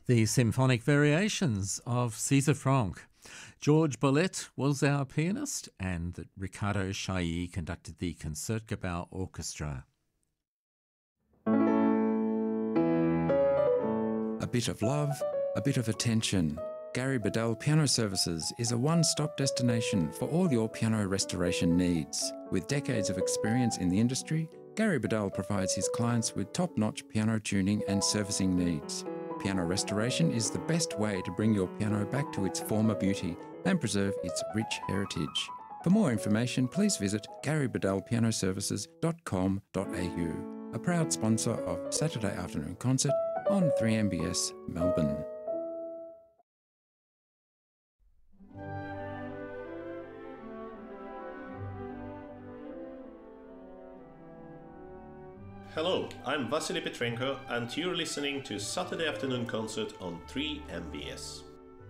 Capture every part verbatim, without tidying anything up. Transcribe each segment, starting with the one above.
The symphonic variations of César Franck. George Bollett was our pianist, and that Riccardo Chailly conducted the Concertgebouw Orchestra. A bit of love, a bit of attention. Gary Bedell Piano Services is a one-stop destination for all your piano restoration needs. With decades of experience in the industry, Gary Bedell provides his clients with top-notch piano tuning and servicing needs. Piano restoration is the best way to bring your piano back to its former beauty and preserve its rich heritage. For more information, please visit gary bedell piano services dot com dot a u, a proud sponsor of Saturday Afternoon Concert on three M B S Melbourne. Hello, I'm Vasily Petrenko and you're listening to Saturday Afternoon Concert on three M B S.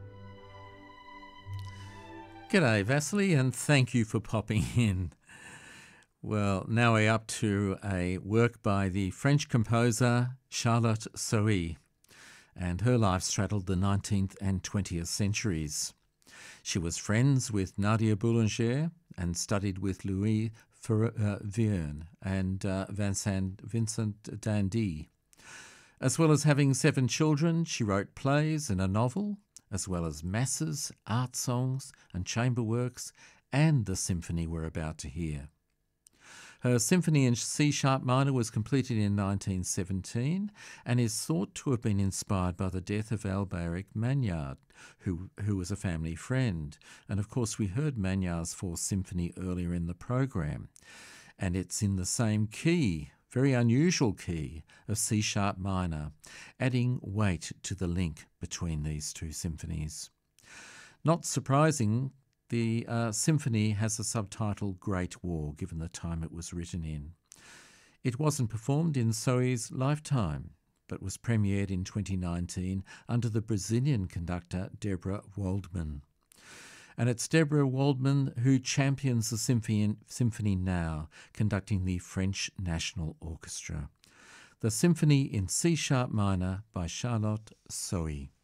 G'day Vasily, and thank you for popping in. Well, now we're up to a work by the French composer Charlotte Sohi, and her life straddled the nineteenth and twentieth centuries. She was friends with Nadia Boulanger and studied with Louis Vierne and uh, Vincent, Vincent d'Indy. As well as having seven children, she wrote plays and a novel, as well as masses, art songs and chamber works, and the symphony we're about to hear. Her symphony in C-sharp minor was completed in nineteen seventeen and is thought to have been inspired by the death of Alberic Magnard, who, who was a family friend. And of course we heard Magnard's Fourth Symphony earlier in the program, and it's in the same key, very unusual key, of C-sharp minor, adding weight to the link between these two symphonies. Not surprising, the uh, symphony has the subtitle Great War, given the time it was written in. It wasn't performed in Sohi's lifetime, but was premiered in twenty nineteen under the Brazilian conductor Deborah Waldman. And it's Deborah Waldman who champions the symphony, symphony now, conducting the French National Orchestra. The Symphony in C-sharp minor by Charlotte Sohi.